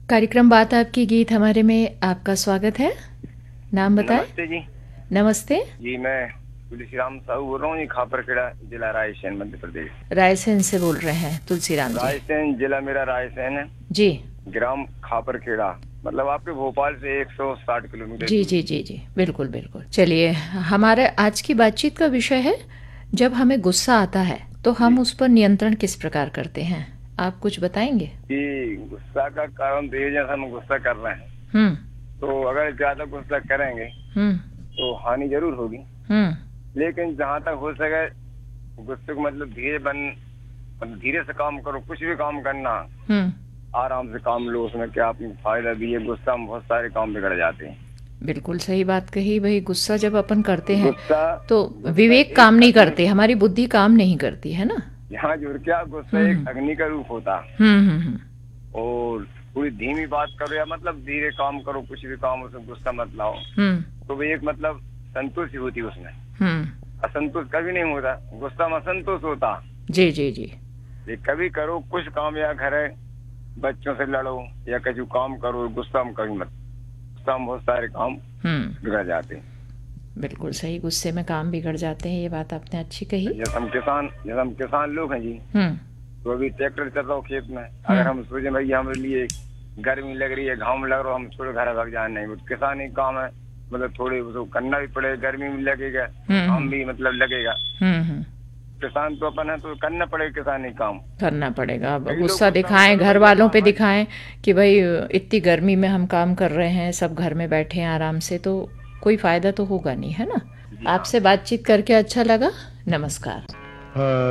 कार्यक्रम बात आपकी गीत हमारे में आपका स्वागत है। नाम बताएं। नमस्ते जी। नमस्ते जी मैं तुलसीराम साहू बोल रहा हूँ, खापरखेड़ा जिला रायसेन मध्य प्रदेश। रायसेन से बोल रहे हैं तुलसीराम जी। रायसेन जिला मेरा रायसेन है जी। ग्राम खापरखेड़ा, मतलब आपके भोपाल से 160 किलोमीटर। जी जी जी जी बिल्कुल बिल्कुल। चलिए, हमारे आज की बातचीत का विषय है जब हमें गुस्सा आता है तो हम उस पर नियंत्रण किस प्रकार करते हैं। आप कुछ बताएंगे? कि गुस्सा का कारण तो ये, जैसा हम गुस्सा कर रहे हैं तो अगर ज्यादा गुस्सा करेंगे तो हानि जरूर होगी। लेकिन जहाँ तक हो सके गुस्से को मतलब धीरे से काम करो। कुछ भी काम करना आराम से काम लो, उसमें क्या अपनी फायदा भी है। गुस्सा में बहुत सारे काम बिगड़ जाते हैं। बिल्कुल सही बात कही भाई। गुस्सा जब अपन करते हैं गुस्सा तो विवेक काम नहीं करते, हमारी बुद्धि काम नहीं करती है ना। यहाँ जुड़ क्या, गुस्सा एक अग्नि का रूप होता है। और पूरी धीमी बात करो या मतलब धीरे काम करो, कुछ भी काम उसमें गुस्सा मत लाओ तो वो एक मतलब संतुष्टि होती है उसमें। असंतोष कभी नहीं होता, गुस्सा में असंतोष होता। जी जी जी। ये कभी करो कुछ काम, या घर है बच्चों से लड़ो या कुछ काम करो, गुस्सा में कभी मत। गुस्सा में बहुत सारे काम बिगड़ जाते हैं। बिल्कुल सही, गुस्से में काम बिगड़ जाते हैं, ये बात आपने अच्छी कही। जैसे हम किसान लोग हैं जी, तो अभी ट्रैक्टर चल रहा हो खेत में, अगर हम सोचे भाई हमारे लिए गर्मी लग रही है, घाम लग रहा हो, हम थोड़े घर भाग जाए, नहीं वो किसान ही काम है, मतलब थोड़े उसको करना भी पड़ेगा। गर्मी भी लगेगा, घाम भी मतलब लगेगा। किसान तो अपन है तो करना पड़ेगा, किसान ही काम करना पड़ेगा। अब गुस्सा दिखाएं, घर वालों पे दिखाएं कि भाई इतनी गर्मी में हम काम कर रहे हैं, सब घर में बैठे हैं आराम से, तो कोई फायदा तो होगा नहीं, है ना। आपसे बातचीत करके अच्छा लगा। नमस्कार।